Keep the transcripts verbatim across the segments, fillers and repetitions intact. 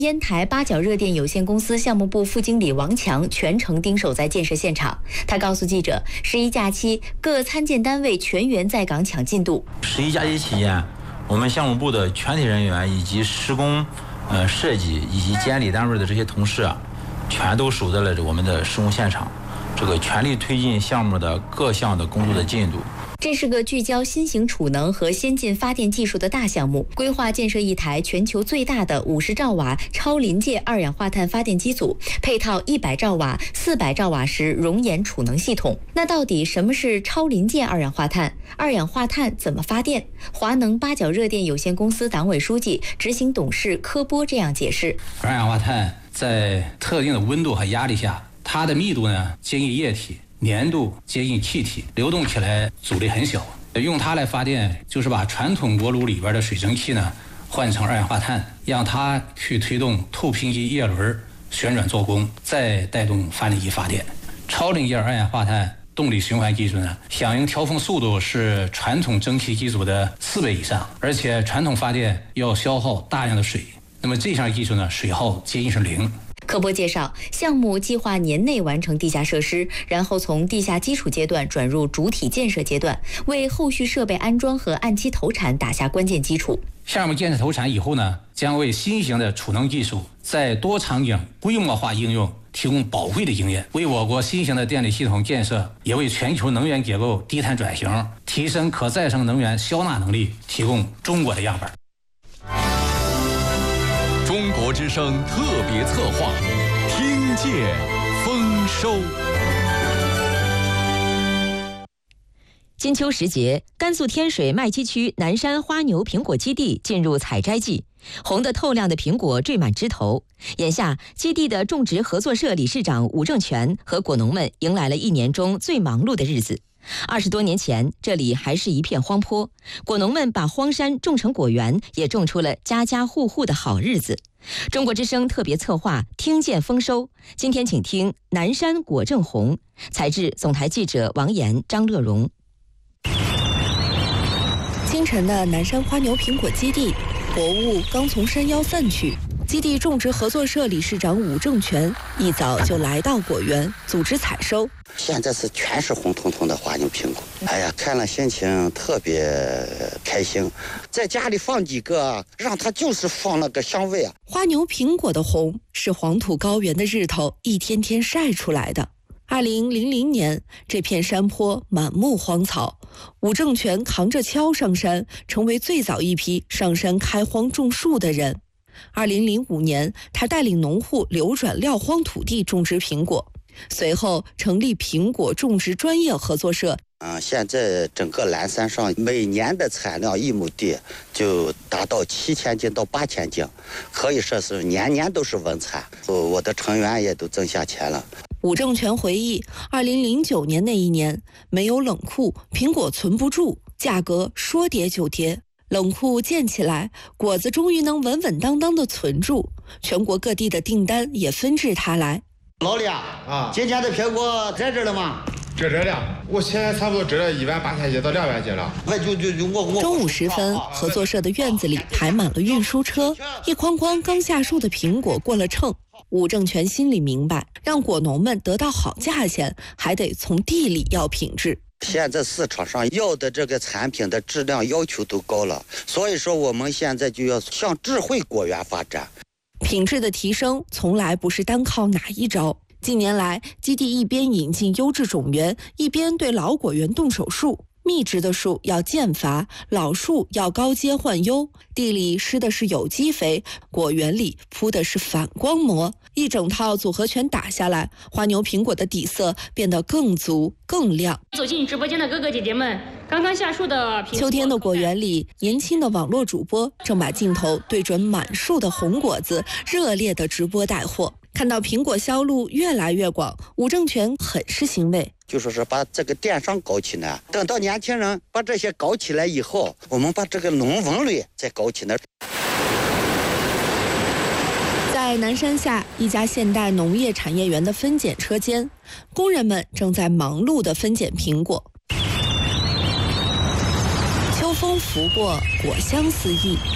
烟台八角热电有限公司项目部副经理王强全程盯守在建设现场。他告诉记者，十一假期各参建单位全员在岗抢进度。 十一假期期间，我们项目部的全体人员以及施工、呃设计以及监理单位的这些同事啊，全都守在了我们的施工现场，这个全力推进项目的各项的工作的进度。 这是个聚焦新型储能和先进发电技术的大项目，规划建设一台全球最大的五十兆瓦超临界二氧化碳发电机组，配套一百兆瓦、四百兆瓦时熔岩储能系统。那到底什么是超临界二氧化碳？二氧化碳怎么发电？华能八角热电有限公司党委书记、执行董事柯波这样解释： 二氧化碳在特定的温度和压力下，它的密度呢接近液体，粘度接近气体，流动起来阻力很小。用它来发电，就是把传统锅炉里边的水蒸气呢换成二氧化碳，让它去推动透频机叶轮旋转做功，再带动发电机发电。超临界二氧化碳动力循环技术呢，响应调峰速度是传统蒸汽机组的四倍以上，而且传统发电要消耗大量的水，那么这项技术呢，水耗接近是零。 柯波介绍，项目计划年内完成地下设施，然后从地下基础阶段转入主体建设阶段，为后续设备安装和按期投产打下关键基础。 项目建设投产以后呢，将为新型的储能技术在多场景规模化应用提供宝贵的经验，为我国新型的电力系统建设，也为全球能源结构低碳转型、提升可再生能源消纳能力提供中国的样板。 中国之声特别策划，听见丰收。 金秋时节，甘肃天水麦积区南山花牛苹果基地进入采摘季，红得透亮的苹果缀满枝头。眼下，基地的种植合作社理事长武正全和果农们迎来了一年中最忙碌的日子。二十多年前，这里还是一片荒坡，果农们把荒山种成果园，也种出了家家户户的好日子。中国之声特别策划，听见丰收。今天请听南山果正红，采制总台记者王岩、张乐荣。 清晨的南山花牛苹果基地，薄雾刚从山腰散去。基地种植合作社理事长武正全一早就来到果园组织采收。 现在是全是红彤彤的花牛苹果，哎呀，看了心情特别开心。在家里放几个，让它就是放那个香味啊。 花牛苹果的红是黄土高原的日头一天天晒出来的。二零零零年，这片山坡满目荒草，武正全扛着锹上山，成为最早一批上山开荒种树的人。二零零五年，他带领农户流转撂荒土地种植苹果，随后成立苹果种植专业合作社。 嗯，现在整个蓝山上每年的产量一亩地就达到七千斤到八千斤，可以说是年年都是稳产。我的成员也都挣下钱了。 武正全回忆，二零零九年那一年，没有冷库，苹果存不住，价格说跌就跌。冷库建起来，果子终于能稳稳当当的存住，全国各地的订单也纷至沓来。 老李啊，啊，今年的苹果摘着了吗？ 摘着了，我现在差不多摘了一万八千斤到两万斤了。 那就就就我我。 中午时分，合作社的院子里排满了运输车，一筐筐刚下树的苹果过了秤。武正全心里明白，让果农们得到好价钱，还得从地里要品质。 现在市场上要的这个产品的质量要求都高了，所以说我们现在就要向智慧果园发展。 品质的提升从来不是单靠哪一招。近年来，基地一边引进优质种源，一边对老果园动手术。密植的树要间伐，老树要高阶换优。地里施的是有机肥，果园里铺的是反光膜，一整套组合拳打下来，花牛苹果的底色变得更足更亮。 走进直播间的哥哥姐姐们，刚刚下树的秋天的果园里，年轻的网络主播正把镜头对准满树的红果子，热烈的直播带货。看到苹果销路越来越广，武正全很是欣慰。 就说是把这个电商搞起来，等到年轻人把这些搞起来以后，我们把这个农文类再搞起来。 在南山下一家现代农业产业园的分拣车间，工人们正在忙碌地分拣苹果。秋风拂过，果香四溢。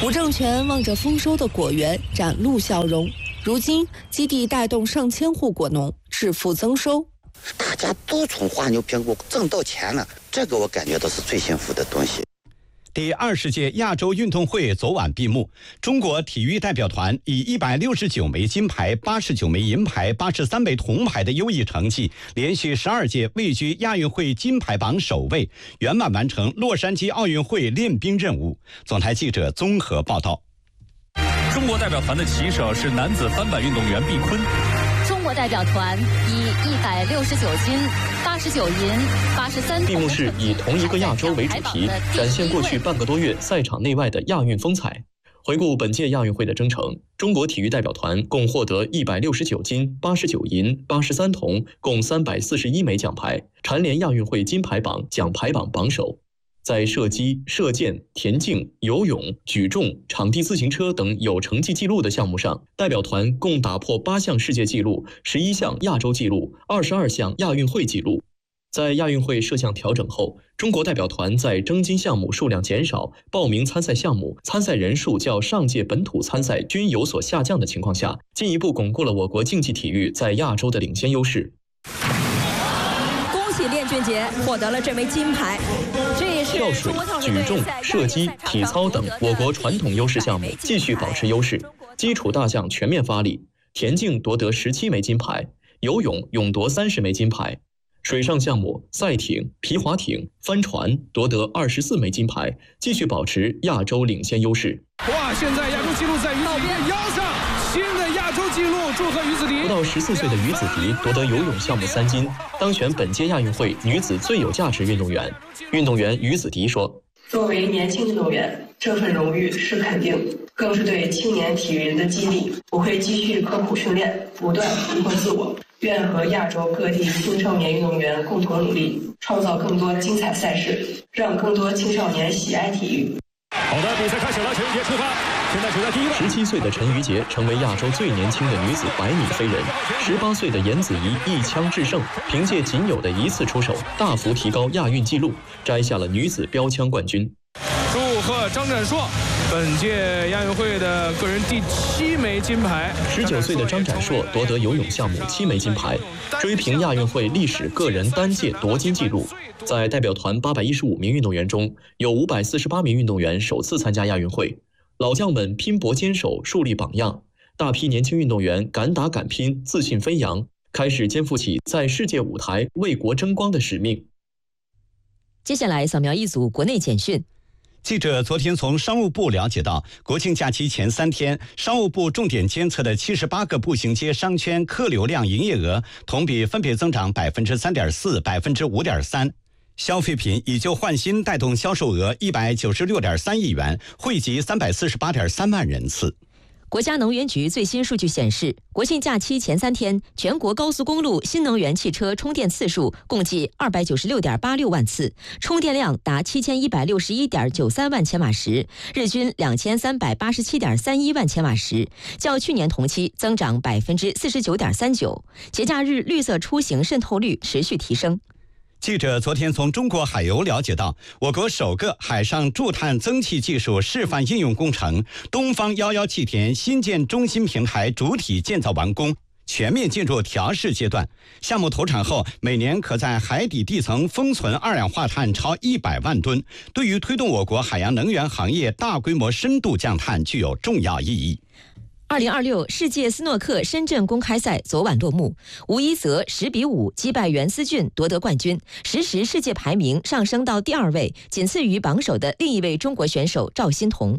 吴正全望着丰收的果园，展露笑容。如今，基地带动上千户果农致富增收。 大家都从花牛苹果挣到钱了，这个我感觉到是最幸福的东西。 第二十届亚洲运动会昨晚闭幕，中国体育代表团以一百六十九枚金牌、八十九枚银牌、八十三枚铜牌的优异成绩，连续十二届位居亚运会金牌榜首位，圆满完成洛杉矶奥运会练兵任务。总台记者综合报道。 中国代表团的旗手是男子翻板运动员毕坤。 中国代表团以一百六十九金、八十九银、八十三铜。 闭幕式以同一个亚洲为主题，展现过去半个多月赛场内外的亚运风采。回顾本届亚运会的征程，中国体育代表团共获得一百六十九金、八十九银、八十三铜，共三百四十一枚奖牌，蝉联亚运会金牌榜、奖牌榜榜首。在射击、射箭、田径、游泳、举重、场地自行车等有成绩纪录的项目上，代表团共打破八项世界纪录、十一项亚洲纪录、二十二项亚运会纪录。在亚运会设项调整后，中国代表团在征金项目数量减少、报名参赛项目、参赛人数较上届本土参赛均有所下降的情况下，进一步巩固了我国竞技体育在亚洲的领先优势。 恭喜练俊杰获得了这枚金牌。这也是跳水、举重、射击、体操等我国传统优势项目继续保持优势，基础大项全面发力。田径夺得十七枚金牌，游泳勇夺三十枚金牌，水上项目赛艇、皮划艇、帆船夺得二十四枚金牌，继续保持亚洲领先优势。 哇！现在亚洲纪录在于子迪的腰上，新的亚洲纪录，祝贺于子迪！ 不到十四岁的于子迪夺得游泳项目三金，当选本届亚运会女子最有价值运动员。运动员于子迪说：“ 作为年轻运动员，这份荣誉是肯定，更是对青年体育人的激励。我会继续刻苦训练，不断突破自我。愿和亚洲各地青少年运动员共同努力，创造更多精彩赛事，让更多青少年喜爱体育。” 好的，比赛开始了，陈雨洁出发。现在处在第一位。 十七岁的陈雨洁成为亚洲最年轻的女子百米飞人。十八岁的严子怡一枪制胜，凭借仅有的一次出手，大幅提高亚运纪录，摘下了女子标枪冠军。 祝贺张展硕，本届亚运会的个人第七枚金牌。 十九岁的张展硕夺得游泳项目七枚金牌，追平亚运会历史个人单届夺金纪录。在代表团八百一十五名运动员中，有五百四十八名运动员首次参加亚运会。老将们拼搏坚守，树立榜样，大批年轻运动员敢打敢拼，自信飞扬，开始肩负起在世界舞台为国争光的使命。 接下来扫描一组国内简讯。 记者昨天从商务部了解到，国庆假期前三天，商务部重点监测的七十八个步行街商圈客流量营业额同比分别增长百分之三点四、百分之五点三。消费品以旧换新带动销售额一百九十六点三亿元，惠及三百四十八点三万人次。 国家能源局最新数据显示，国庆假期前三天，全国高速公路新能源汽车充电次数共计二百九十六点八六万次，充电量达七千一百六十一点九三万千瓦时，日均两千三百八十七点三一万千瓦时，较去年同期增长百分之四十九点三九。节假日绿色出行渗透率持续提升。 记者昨天从中国海油了解到，我国首个海上驻碳增气技术示范应用工程东方幺幺气田新建中心平台主体建造完工，全面进入调试阶段。项目投产后，每年可在海底地层封存二氧化碳超一百万吨，对于推动我国海洋能源行业大规模深度降碳具有重要意义。 二零二六世界斯诺克深圳公开赛昨晚落幕，吴一泽十比五击败袁思俊夺得冠军，实时世界排名上升到第二位，仅次于榜首的另一位中国选手赵欣彤。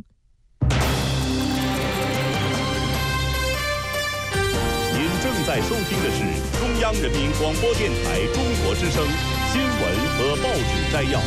您正在收听的是中央人民广播电台中国之声新闻和报纸摘要。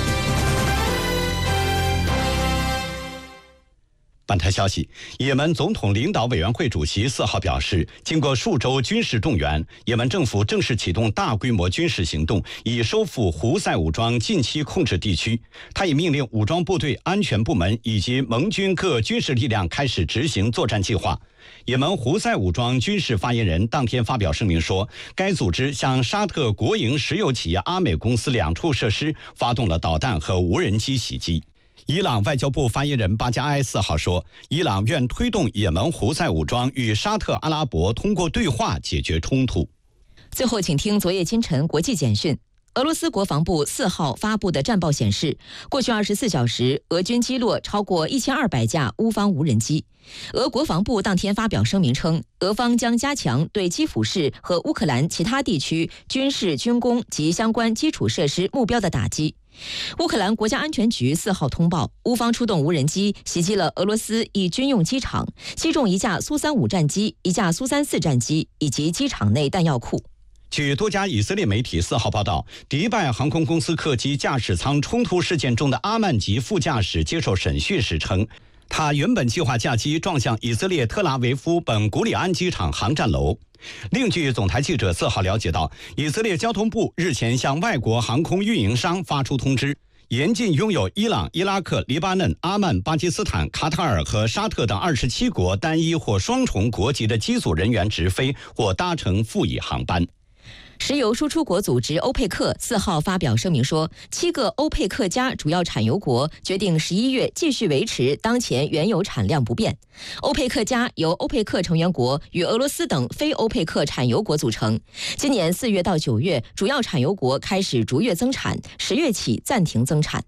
本台消息，也门总统领导委员会主席四号表示，经过数周军事动员，也门政府正式启动大规模军事行动，以收复胡塞武装近期控制地区。他已命令武装部队、安全部门以及盟军各军事力量开始执行作战计划。也门胡塞武装军事发言人当天发表声明说，该组织向沙特国营石油企业阿美公司两处设施发动了导弹和无人机袭击。 伊朗外交部发言人巴加埃四号说，伊朗愿推动也门胡塞武装与沙特阿拉伯通过对话解决冲突。 最后，请听昨夜今晨国际简讯。俄罗斯国防部四号发布的战报显示，过去二十四小时，俄军击落超过一千二百架乌方无人机。俄国防部当天发表声明称，俄方将加强对基辅市和乌克兰其他地区军事、军工及相关基础设施目标的打击。乌克兰国家安全局四号通报，乌方出动无人机袭击了俄罗斯一军用机场，击中一架苏三五战机、一架苏三四战机以及机场内弹药库。 据多家以色列媒体四号报道，迪拜航空公司客机驾驶舱冲突事件中的阿曼吉副驾驶接受审讯时称，他原本计划驾机撞向以色列特拉维夫本古里安机场航站楼。另据总台记者四号了解到，以色列交通部日前向外国航空运营商发出通知，严禁拥有伊朗、伊拉克、黎巴嫩、阿曼、巴基斯坦、卡塔尔和沙特等二十七国单一或双重国籍的机组人员直飞或搭乘副乙航班。 石油输出国组织欧佩克四号发表声明说，七个欧佩克加主要产油国决定十一月继续维持当前原油产量不变。欧佩克加由欧佩克成员国与俄罗斯等非欧佩克产油国组成。今年四月到九月，主要产油国开始逐月增产，十月起暂停增产。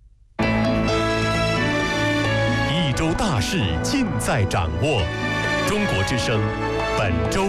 一周大事尽在掌握，中国之声本周。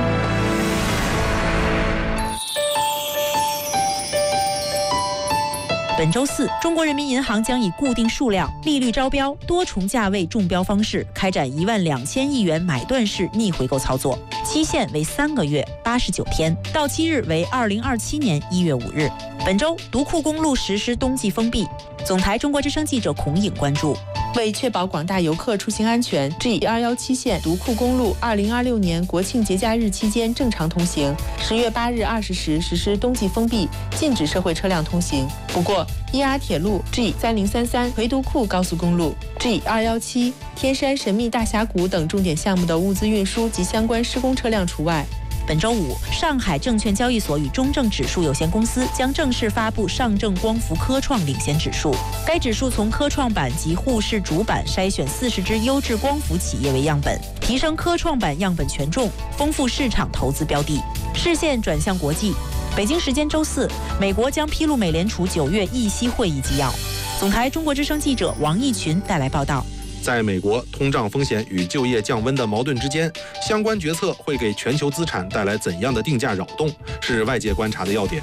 本周四，中国人民银行将以固定数量、利率招标、多重价位中标方式开展一万两千亿元买断式逆回购操作，期限为三个月八十九天，到期日为二零二七年一月五日。本周，独库公路实施冬季封闭。总台中国之声记者孔颖关注。 为确保广大游客出行安全 ，G 二一七线独库公路二零二六年国庆节假日期间正常通行。十月八日二十时实施冬季封闭，禁止社会车辆通行。不过，伊阿铁路 G 三零三三回独库高速公路 G 二一七天山神秘大峡谷等重点项目的物资运输及相关施工车辆除外。 本周五，上海证券交易所与中证指数有限公司将正式发布上证光伏科创领先指数。该指数从科创板及沪市主板筛选四十只优质光伏企业为样本，提升科创板样本权重，丰富市场投资标的。视线转向国际，北京时间周四，美国将披露美联储九月议息会议纪要。总台中国之声记者王义群带来报道。 在美国通胀风险与就业降温的矛盾之间，相关决策会给全球资产带来怎样的定价扰动，是外界观察的要点。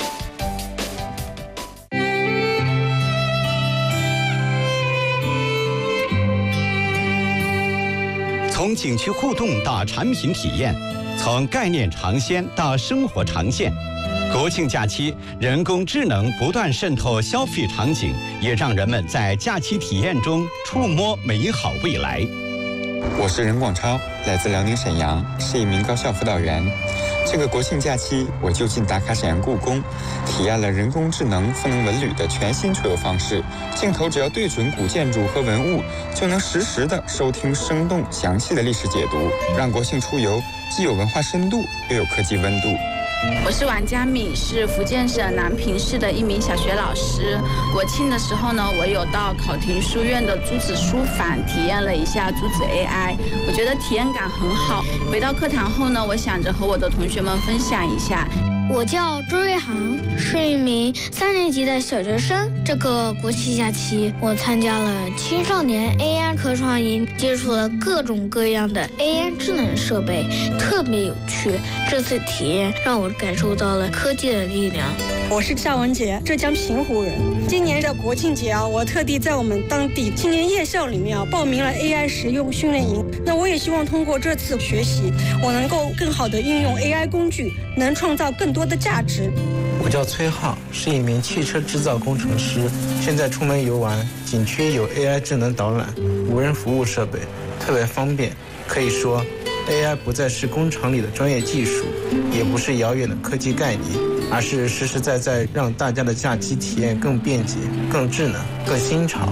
从景区互动到产品体验，从概念尝鲜到生活长线。国庆假期，人工智能不断渗透消费场景，也让人们在假期体验中触摸美好未来。 我是任广超，来自辽宁沈阳，是一名高校辅导员。这个国庆假期，我就近打卡沈阳故宫，体验了人工智能赋能文旅的全新出游方式。镜头只要对准古建筑和文物，就能实时的收听生动详细的历史解读，让国庆出游既有文化深度，又有科技温度。 我是王佳敏，是福建省南平市的一名小学老师。国庆的时候呢，我有到考亭书院的朱子书房体验了一下朱子 A I， 我觉得体验感很好。回到课堂后呢，我想着和我的同学们分享一下。 我叫周瑞航，是一名三年级的小学生。这个国庆假期，我参加了青少年 A I 科创营，接触了各种各样的 A I 智能设备，特别有趣。这次体验让我感受到了科技的力量。 我是夏文杰，浙江平湖人。今年的国庆节啊，我特地在我们当地青年夜校里面啊报名了 A I 实用训练营。那我也希望通过这次学习，我能够更好的运用 A I 工具，能创造更多的价值。 我叫崔浩，是一名汽车制造工程师。现在出门游玩，景区有 A I 智能导览、无人服务设备，特别方便。可以说 A I 不再是工厂里的专业技术，也不是遥远的科技概念，而是实实在在让大家的假期体验更便捷、更智能、更新潮。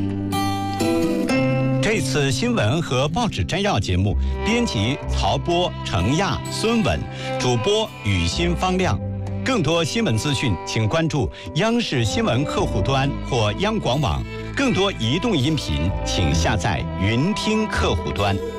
这次新闻和报纸摘要节目，编辑曹波、程亚、孙稳，主播雨欣、方亮。更多新闻资讯，请关注央视新闻客户端或央广网更多移动音频，请下载云听客户端。